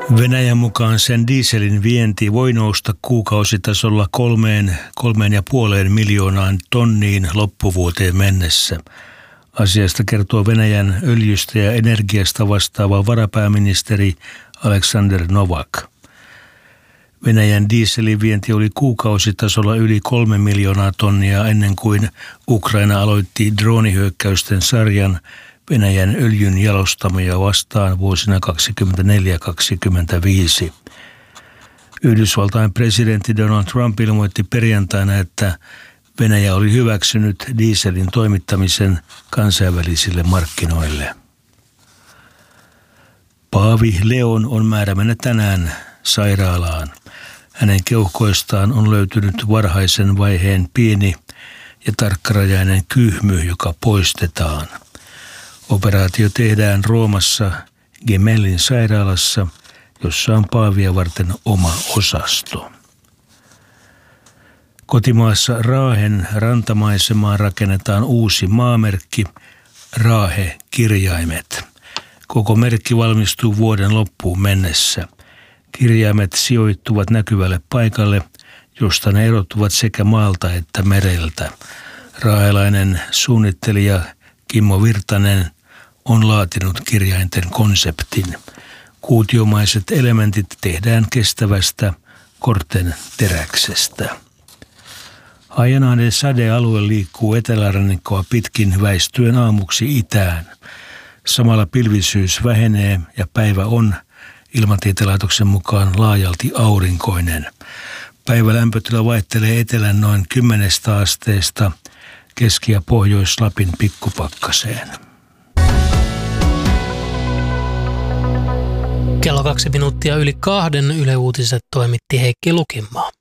Venäjän mukaan sen dieselin vienti voi nousta kuukausitasolla 3,5 miljoonaan tonniin loppuvuoteen mennessä. Asiasta kertoo Venäjän öljystä ja energiasta vastaava varapääministeri Aleksandr Novak. Venäjän dieselin vienti oli kuukausitasolla yli 3 miljoonaa tonnia ennen kuin Ukraina aloitti droonihyökkäysten sarjan Venäjän öljyn jalostamoja vastaan vuosina 2024-2025. Yhdysvaltain presidentti Donald Trump ilmoitti perjantaina, että Venäjä oli hyväksynyt dieselin toimittamisen kansainvälisille markkinoille. Paavi Leon on määrä mennä tänään sairaalaan. Hänen keuhkoistaan on löytynyt varhaisen vaiheen pieni ja tarkkarajainen kyhmy, joka poistetaan. Operaatio tehdään Roomassa Gemellin sairaalassa, jossa on paavia varten oma osasto. Kotimaassa Raahen rantamaisemaan rakennetaan uusi maamerkki, Raahe-kirjaimet. Koko merkki valmistuu vuoden loppuun mennessä. Kirjaimet sijoittuvat näkyvälle paikalle, josta ne erottuvat sekä maalta että mereltä. Raahelainen suunnittelija Kimmo Virtanen on laatinut kirjainten konseptin. Kuutiomaiset elementit tehdään kestävästä korten teräksestä. Hajanainen sadealue liikkuu etelärannikkoa pitkin väistyen aamuksi itään. Samalla pilvisyys vähenee ja päivä on Ilmatieteen laitoksen mukaan laajalti aurinkoinen. Päivälämpötila vaihtelee etelän noin 10 asteesta Keski- ja Pohjois-Lapin pikkupakkaseen. Kello 2 minuuttia yli 2 Yle Uutiset toimitti Heikki Lukinmaa.